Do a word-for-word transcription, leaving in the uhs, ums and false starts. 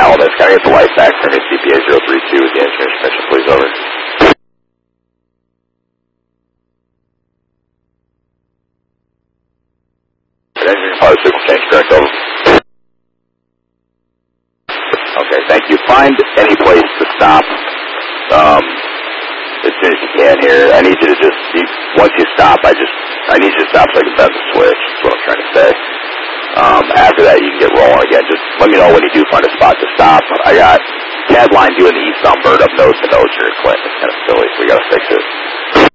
elements. Can I get the light back for me, C P A zero three two with the engineer's permission, please, over. Engineering pilot signal change, correct, over. Okay, thank you. Find any place to stop um, as soon as you can here. I need you to just, you, once you stop, I just, I need you to stop so I can bend the switch. That's what I'm trying to say. Um, after that, you can get rolling again. Just let me know when you do find a spot to stop. I got Tad Line doing the eastbound bird up nose to nose here at Clinton. It's kind of silly, so we got to fix it.